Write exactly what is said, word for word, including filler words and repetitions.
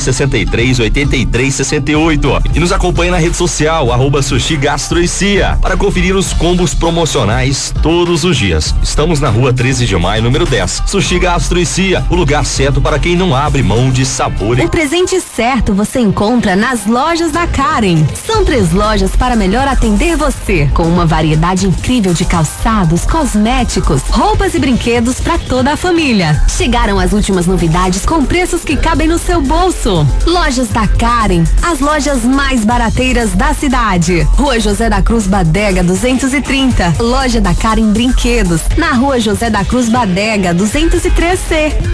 sessenta e três, oitenta e três, sessenta e oito. E nos acompanhe na rede social, arroba Sushi Gastro e Cia, para conferir os combos promocionais todos os dias. Estamos na rua treze de maio, número dez. Sushi Gastro e Cia, o lugar certo para quem não abre mão de sabor. O presente certo você encontra nas lojas da Karen. São três lojas para melhor atender você, com uma variedade incrível de calçados, cosméticos, roupas e brinquedos para toda a família. Chegaram as últimas novidades com preços que cabem no seu bolso. Lojas da Karen, as lojas mais barateiras da cidade. Rua José da Cruz Badega duzentos e trinta. Loja da Karen Brinquedos, na Rua José da Cruz Badega duzentos e três C.